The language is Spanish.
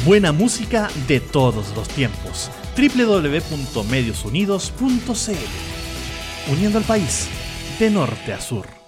Buena música de todos los tiempos. www.mediosunidos.cl. Uniendo al país de norte a sur.